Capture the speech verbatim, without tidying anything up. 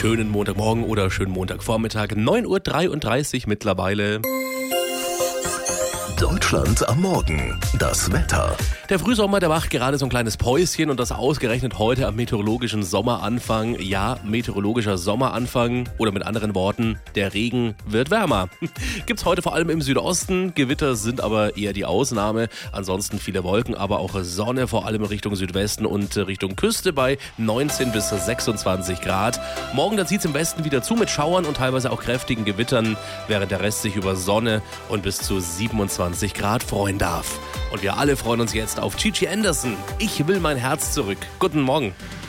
Schönen Montagmorgen oder schönen Montagvormittag, neun Uhr dreiunddreißig mittlerweile. Deutschland am Morgen. Das Wetter. Der Frühsommer, der macht gerade so ein kleines Päuschen und das ausgerechnet heute am meteorologischen Sommeranfang. Ja, meteorologischer Sommeranfang oder mit anderen Worten, der Regen wird wärmer. Gibt's heute vor allem im Südosten, Gewitter sind aber eher die Ausnahme. Ansonsten viele Wolken, aber auch Sonne, vor allem Richtung Südwesten und Richtung Küste bei neunzehn bis sechsundzwanzig Grad. Morgen, da zieht's im Westen wieder zu mit Schauern und teilweise auch kräftigen Gewittern, während der Rest sich über Sonne und bis zu siebenundzwanzig Grad freuen darf. Und wir alle freuen uns jetzt auf Gigi Anderson. Ich will mein Herz zurück. Guten Morgen.